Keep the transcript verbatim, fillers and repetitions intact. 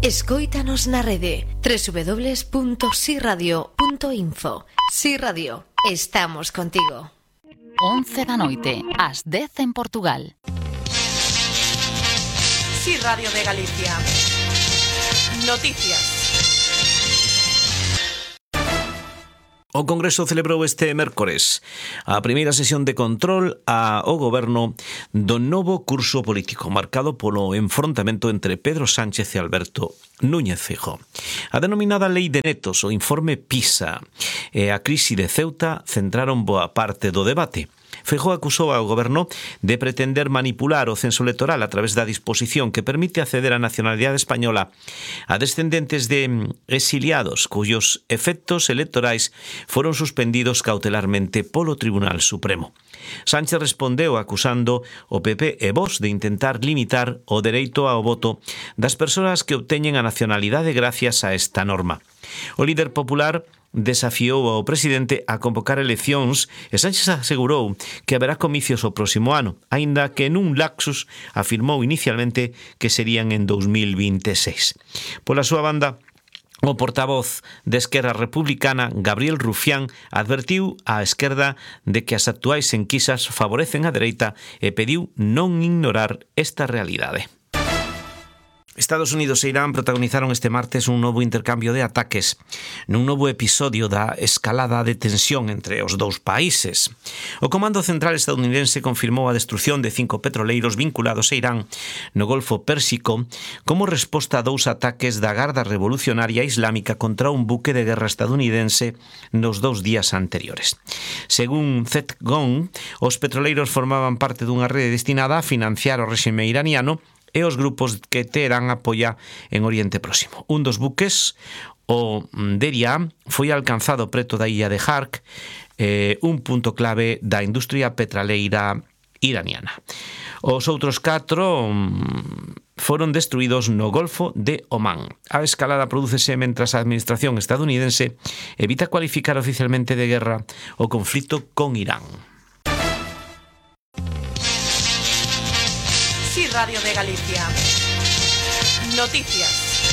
Escóitanos na rede doble u doble u doble u punto si radio punto info. Si Radio, estamos contigo. once da noite, ás dez en Portugal. Si Radio de Galicia. Noticias. O Congreso celebrou este mércores a primeira sesión de control ao goberno do novo curso político marcado polo enfrontamento entre Pedro Sánchez e Alberto Núñez Feijóo. A denominada Lei de Netos, o informe PISA e a crise de Ceuta centraron boa parte do debate. Feijóo acusou ao goberno de pretender manipular o censo electoral a través da disposición que permite acceder á nacionalidade española a descendentes de exiliados cuyos efectos electorais foron suspendidos cautelarmente polo Tribunal Supremo. Sánchez respondeu acusando o P P e Vox de intentar limitar o dereito ao voto das persoas que obteñen a nacionalidade gracias a esta norma. O líder popular desafiou ao presidente a convocar eleccións e Sánchez asegurou que haberá comicios o próximo ano, aínda que nun lapsus afirmou inicialmente que serían en dous mil veintiséis. Pola súa banda, o portavoz de Esquerra Republicana, Gabriel Rufián, advertiu á esquerda de que as actuais enquisas favorecen a dereita e pediu non ignorar esta realidade. Estados Unidos e Irán protagonizaron este martes un novo intercambio de ataques nun novo episodio da escalada de tensión entre os dous países. O Comando Central estadounidense confirmou a destrucción de cinco petroleiros vinculados a Irán no Golfo Pérsico como resposta a dous ataques da Garda Revolucionaria Islámica contra un buque de guerra estadounidense nos dous días anteriores. Según CENTCOM, os petroleiros formaban parte dunha rede destinada a financiar o réxime iraniano e os grupos que Teherán apoia en Oriente Próximo. Un dos buques, o Deria, foi alcanzado preto da illa de Hark, eh, un punto clave da industria petraleira iraniana. Os outros catro foron destruídos no Golfo de Omán. A escalada prodúcese mentras a administración estadounidense evita cualificar oficialmente de guerra o conflito con Irán. Si Radio de Galicia. Noticias.